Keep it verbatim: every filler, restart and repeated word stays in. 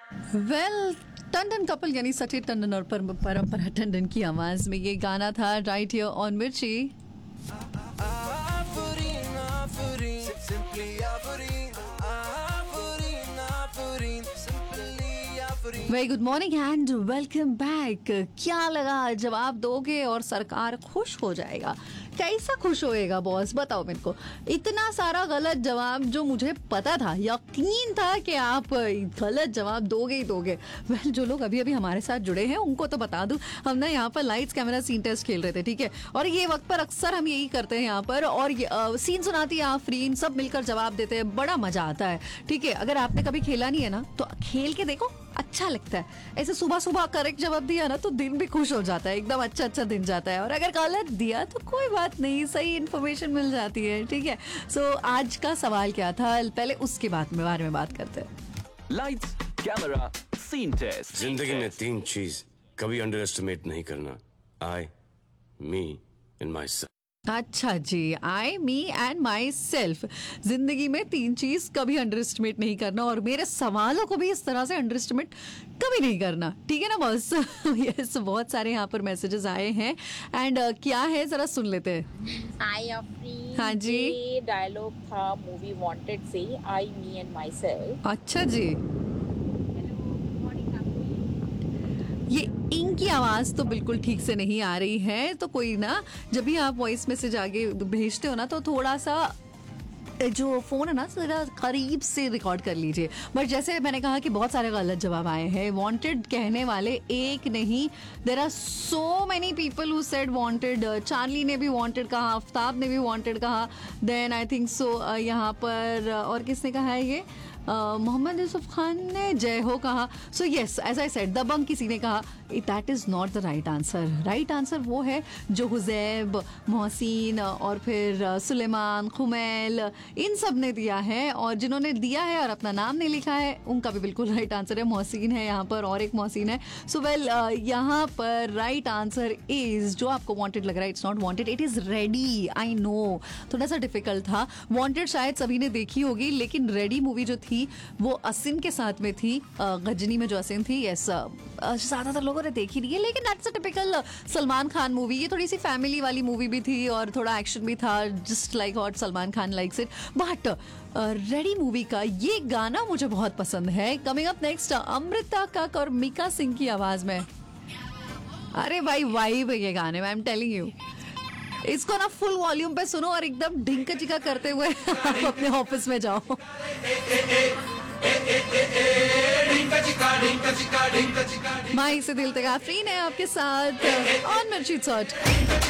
Well Tandon couple यानी सचिन टंडन और परम- परम्परा टंडन की आवाज में ये गाना था राइट हियर ऑन मिर्ची। Afurin, Afurin, simply Afurin, Afurin, Afurin, simply Afurin. Very good morning and welcome back. क्या लगा जवाब दोगे और सरकार खुश हो जाएगा? कैसा खुश होएगा बॉस, बताओ मेरे को। इतना सारा गलत जवाब जो मुझे पता था, यकीन था कि आप गलत जवाब दोगे ही दोगे। वेल well, जो लोग अभी अभी हमारे साथ जुड़े हैं उनको तो बता दूं, हम ना यहाँ पर लाइट्स कैमरा सीन टेस्ट खेल रहे थे, ठीक है। और ये वक्त पर अक्सर हम यही करते हैं यहाँ पर, और ये, आ, सीन सुनाती है आफरीन, सब मिलकर जवाब देते हैं, बड़ा मजा आता है, ठीक है। अगर आपने कभी खेला नहीं है ना तो खेल के देखो, अच्छा लगता है। ऐसे सुबह सुबह करेक्ट जवाब दिया ना तो दिन भी खुश हो जाता है, एकदम अच्छा अच्छा दिन जाता है। और अगर गलत दिया तो कोई बात नहीं, सही इन्फॉर्मेशन मिल जाती है, ठीक है। सो so, आज का सवाल क्या था, पहले उसके बाद में बारे में बात करते हैं। Lights camera scene test. जिंदगी में तीन चीज कभी अंडर एस्टिमेट नहीं करना, आई, मी एंड माई सेल्फ। अच्छा जी, आई, मी एंड माई सेल्फ। जिंदगी में तीन चीज कभी अंडर एस्टिमेट नहीं करना, और मेरे सवालों को भी इस तरह से अंडर एस्टिमेट कभी नहीं करना, ठीक है ना बॉस। यस, बहुत सारे यहाँ पर मैसेजेस आए हैं एंड uh, क्या है जरा सुन लेते हैं। हाय अफरी, हाँ जी। ये डायलॉग था मूवी वांटेड से, आई मी एंड माई सेल्फ। अच्छा जी, ये इनकी आवाज तो बिल्कुल ठीक से नहीं आ रही है, तो कोई ना, जब भी आप वॉइस मैसेज आगे भेजते हो ना तो थोड़ा सा जो फोन है ना जरा करीब से रिकॉर्ड कर लीजिए। बट जैसे मैंने कहा कि बहुत सारे गलत जवाब आए हैं, वांटेड कहने वाले एक नहीं, there are so many people who said wanted. Charlie ने भी वांटेड कहा, आफ्ताब ने भी वांटेड कहा, देन आई थिंक सो यहाँ पर और किसने कहा है ये, मोहम्मद यूसुफ खान ने जय हो कहा। So yes, as I said, दबंग किसी ने कहा। That is not the right answer. Right answer वो है जो हुजैब, मोहसिन और फिर सुलेमान, खुमैल, इन सब ने दिया है, और जिन्होंने दिया है और अपना नाम नहीं लिखा है उनका भी बिल्कुल राइट आंसर है। मोहसिन है यहाँ पर और एक मोहसिन है। सो वेल, यहाँ पर राइट आंसर इज, जो आपको वांटेड लग रहा है, it's not wanted, it is ready. I know थोड़ा सा डिफिकल्ट था। वांटेड शायद सभी ने देखी होगी, लेकिन रेडी मूवी जो थी वो असिन के साथ में थी, गजनी में जो असिन थी। यस, ज्यादातर लोगों ने देखी नहीं है, लेकिन that's a typical Salman Khan movie. ये थोड़ी सी फैमिली वाली मूवी भी थी और थोड़ा एक्शन भी था, just like what Salman Khan likes it. But ready movie का ये गाना मुझे बहुत पसंद है। कमिंग अप नेक्स्ट, अमृता कक और मीका सिंह की आवाज में। अरे भाई वाइब है ये गाने में, आई एम टेलिंग यू। इसको ना फुल वॉल्यूम पे सुनो और एकदम ढिंका चिका करते हुए आप अपने ऑफिस में जाओ। माही से दिल तक आफरीन है आपके साथ ऑन मिर्ची चॉट।